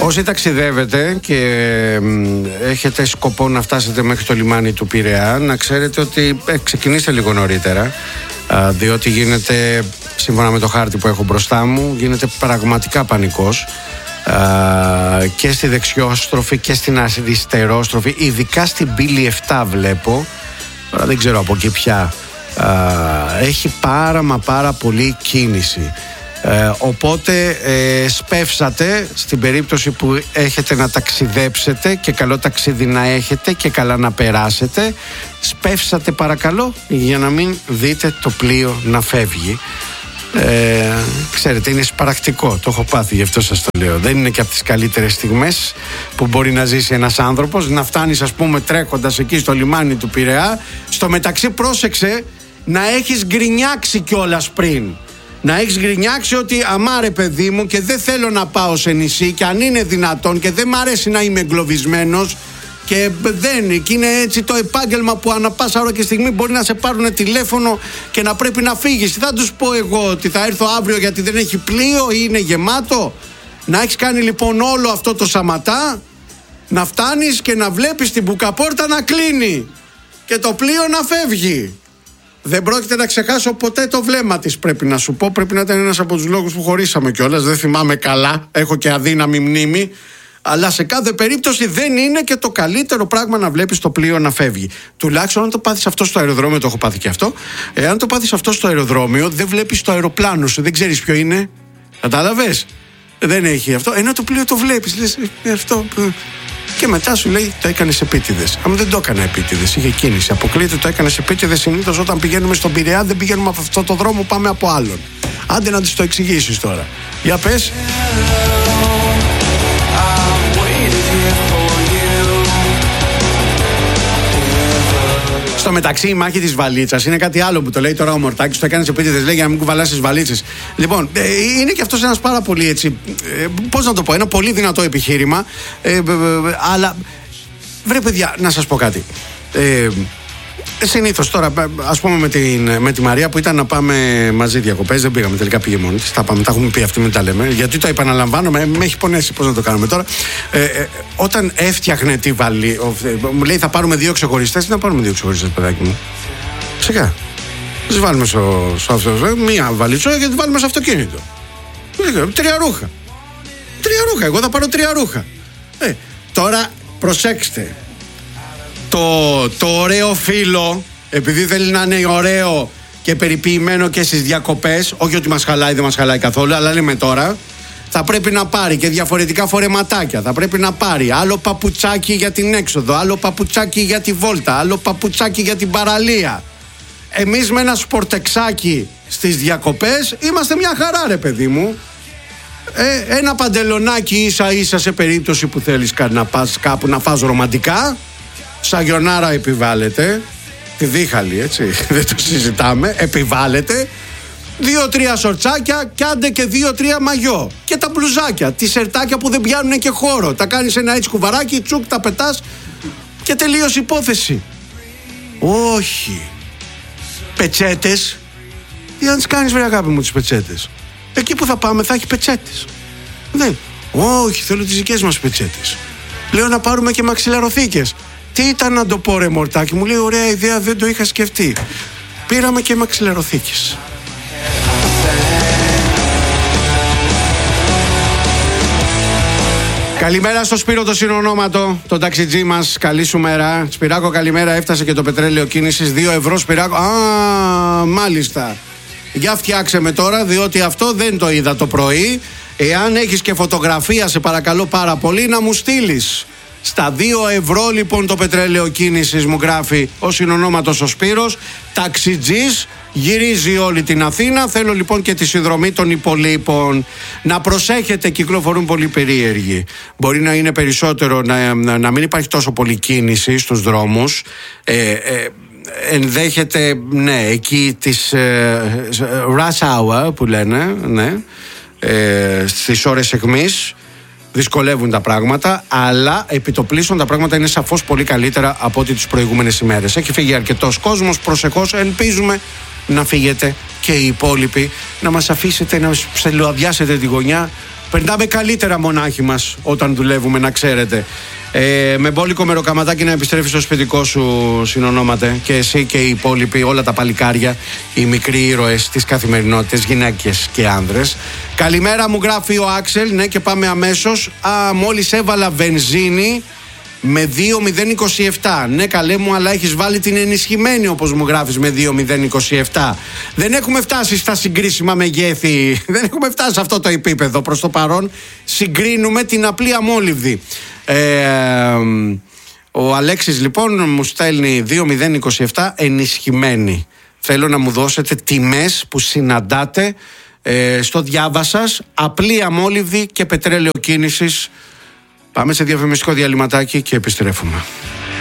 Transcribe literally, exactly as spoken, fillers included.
Όσοι ταξιδεύετε και έχετε σκοπό να φτάσετε μέχρι το λιμάνι του Πειραιά, να ξέρετε ότι ε, ξεκινήστε λίγο νωρίτερα, α, διότι γίνεται, σύμφωνα με το χάρτη που έχω μπροστά μου, γίνεται πραγματικά πανικός α, και στη δεξιόστροφη και στην αριστερόστροφη, ειδικά στην πύλη επτά βλέπω, τώρα δεν ξέρω από εκεί πια, α, έχει πάρα μα πάρα πολύ κίνηση. Ε, οπότε ε, σπεύσατε στην περίπτωση που έχετε να ταξιδέψετε και καλό ταξίδι να έχετε και καλά να περάσετε. Σπεύσατε παρακαλώ για να μην δείτε το πλοίο να φεύγει. ε, Ξέρετε, είναι σπαρακτικό, το έχω πάθει, γι' αυτό σας το λέω. Δεν είναι και από τις καλύτερες στιγμές που μπορεί να ζήσει ένας άνθρωπος, να φτάνεις ας πούμε τρέχοντας εκεί στο λιμάνι του Πειραιά. Στο μεταξύ πρόσεξε να έχεις γκρινιάξει κιόλας πριν. Να έχεις γκρινιάξει ότι αμάρε παιδί μου και δεν θέλω να πάω σε νησί και αν είναι δυνατόν και δεν μ' αρέσει να είμαι εγκλωβισμένος και δεν, και είναι έτσι το επάγγελμα που ανά πάσα ώρα και στιγμή μπορεί να σε πάρουν τηλέφωνο και να πρέπει να φύγεις. Τι θα τους πω εγώ, ότι θα έρθω αύριο γιατί δεν έχει πλοίο ή είναι γεμάτο? Να έχεις κάνει λοιπόν όλο αυτό το σαματά, να φτάνεις και να βλέπεις την μπουκαπόρτα να κλείνει και το πλοίο να φεύγει. Δεν πρόκειται να ξεχάσω ποτέ το βλέμμα της, πρέπει να σου πω. Πρέπει να ήταν ένας από τους λόγους που χωρίσαμε κιόλας. Δεν θυμάμαι καλά, έχω και αδύναμη μνήμη. Αλλά σε κάθε περίπτωση δεν είναι και το καλύτερο πράγμα να βλέπεις το πλοίο να φεύγει. Τουλάχιστον αν το πάθεις αυτό στο αεροδρόμιο, το έχω πάθει και αυτό. Εάν το πάθεις αυτό στο αεροδρόμιο, δεν βλέπεις το αεροπλάνο σου, δεν ξέρεις ποιο είναι. Κατάλαβες? Δεν έχει αυτό. Ενώ το πλοίο το βλέπεις, λες αυτό. Και μετά σου λέει το έκανες επίτηδες. Αν δεν το έκανα επίτηδες, είχε κίνηση. Αποκλείεται το έκανες επίτηδες. Συνήθως όταν πηγαίνουμε στον Πειραιά δεν πηγαίνουμε από αυτό το δρόμο, πάμε από άλλον. Άντε να της το εξηγήσεις τώρα. Για πες. Στο μεταξύ, η μάχη της βαλίτσας είναι κάτι άλλο που το λέει τώρα ο Μορτάκης. Το έκανες επίτηδες, λέει, για να μην κουβαλάς τις βαλίτσες. Λοιπόν, ε, είναι και αυτός ένας πάρα πολύ έτσι. Ε, πώς να το πω, ένα πολύ δυνατό επιχείρημα. Ε, ε, ε, αλλά βρε παιδιά, να σας πω κάτι. Ε, Συνήθως τώρα, ας πούμε με, την, με τη Μαρία που ήταν να πάμε μαζί διακοπές, δεν πήγαμε τελικά, πήγε μόνη της. Τα πάμε, τα έχουμε πει, αυτή μην τα λέμε. Γιατί το επαναλαμβάνω, με, με έχει πονέσει πώς να το κάνουμε τώρα. Ε, ε, όταν έφτιαχνε τη βαλή, μου λέει θα πάρουμε δύο ξεχωριστές. Να πάρουμε δύο ξεχωριστές, παιδάκι μου. Σιγά. Τις βάλουμε στο, στο αυτοκίνητο. Μία βαλίτσο και τη βάλουμε στο αυτοκίνητο. Τρία ρούχα. Τρία ρούχα. Εγώ θα πάρω τρία ρούχα. Ε, τώρα προσέξτε. Το, το ωραίο φίλο, επειδή θέλει να είναι ωραίο και περιποιημένο και στις διακοπές, όχι ότι μας χαλάει, δεν μας χαλάει καθόλου, αλλά λέμε τώρα, θα πρέπει να πάρει και διαφορετικά φορεματάκια. Θα πρέπει να πάρει άλλο παπουτσάκι για την έξοδο, άλλο παπουτσάκι για τη βόλτα, άλλο παπουτσάκι για την παραλία. Εμείς με ένα σπορτεξάκι στις διακοπές είμαστε μια χαρά, ρε παιδί μου. Ε, ένα παντελονάκι ίσα ίσα σε περίπτωση που θέλεις να πας κάπου να φας ρομαντικά. Σαγιονάρα επιβάλλεται. Τη δίχαλη, έτσι, δεν το συζητάμε. Επιβάλλεται. Δύο-τρία σορτσάκια και άντε και δύο-τρία μαγιό. Και τα μπλουζάκια, τι σερτάκια που δεν πιάνουν και χώρο. Τα κάνεις ένα έτσι κουβαράκι, τσουκ, τα πετάς και τελείωσε υπόθεση. Όχι. Πετσέτες. Τι αν τις κάνεις, βρε αγάπη μου, τις πετσέτες? Εκεί που θα πάμε θα έχει πετσέτες. Δεν. Όχι, θέλω τις δικές μας πετσέτες. Λέω να πάρουμε και μαξιλαροθήκες. Τι ήταν να το πω, ρε Μορτάκη? Μου λέει ωραία ιδέα, δεν το είχα σκεφτεί. Πήραμε και μαξιλαροθήκες. Καλημέρα στο Σπύρο το συνονόματο, τον ταξιτζή μας. Καλή σου μέρα. Σπυράκο, καλημέρα. Έφτασε και το πετρέλαιο κίνησης. δύο ευρώ, Σπυράκο. Α, μάλιστα. Για φτιάξε με τώρα, διότι αυτό δεν το είδα το πρωί. Εάν έχεις και φωτογραφία, σε παρακαλώ πάρα πολύ να μου στείλεις. Στα δύο ευρώ λοιπόν το πετρέλαιο κίνησης, μου γράφει ο συνονόματος ο Σπύρος. Ταξιτζής, γυρίζει όλη την Αθήνα. Θέλω λοιπόν και τη συνδρομή των υπολείπων. Να προσέχετε, κυκλοφορούν πολύ περίεργοι. Μπορεί να είναι περισσότερο, να, να, να μην υπάρχει τόσο πολύ κίνηση στους δρόμους. Ε, ε, ενδέχεται, ναι, εκεί τις ε, rush hour που λένε, ναι, ε, στις ώρες αιχμής δυσκολεύουν τα πράγματα, αλλά επιτοπλίστων τα πράγματα είναι σαφώς πολύ καλύτερα από ό,τι τις προηγούμενες ημέρες. Έχει φύγει αρκετός κόσμος, προσεχώς ελπίζουμε να φύγετε και οι υπόλοιποι, να μας αφήσετε να ψελοαδιάσετε τη γωνιά Περνάμε καλύτερα μονάχοι μας όταν δουλεύουμε, να ξέρετε. Ε, με μπόλικο μεροκαματάκι να επιστρέφεις στο σπιτικό σου, συνονόματε. Και εσύ και οι υπόλοιποι, όλα τα παλικάρια, οι μικροί ήρωες της καθημερινότητας, γυναίκες και άνδρες. Καλημέρα, μου γράφει ο Άξελ. Ναι, και πάμε αμέσως. Α, μόλις έβαλα βενζίνη με δύο μηδέν είκοσι επτά. Ναι, καλέ μου, αλλά έχεις βάλει την ενισχυμένη, όπως μου γράφεις, με δύο μηδέν είκοσι επτά. Δεν έχουμε φτάσει στα συγκρίσιμα μεγέθη. Δεν έχουμε φτάσει σε αυτό το επίπεδο προς το παρόν. Συγκρίνουμε την απλή αμόλυβδη. Ε, ο Αλέξης λοιπόν μου στέλνει δύο μηδέν είκοσι επτά ενισχυμένη. Θέλω να μου δώσετε τιμές που συναντάτε ε, στο διάβα σας, απλή αμόλυβδη και πετρέλαιο κίνησης. Πάμε σε διαφημιστικό διαλυματάκι και επιστρέφουμε.